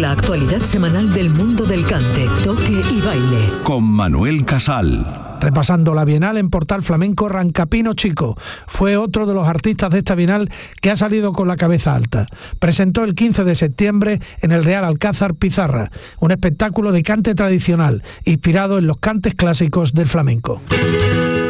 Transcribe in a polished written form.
la actualidad semanal del mundo del cante, toque y baile. Con Manuel Casal. Repasando la Bienal en Portal Flamenco, Rancapino Chico fue otro de los artistas de esta Bienal que ha salido con la cabeza alta. Presentó el 15 de septiembre en el Real Alcázar Pizarra, un espectáculo de cante tradicional, inspirado en los cantes clásicos del flamenco.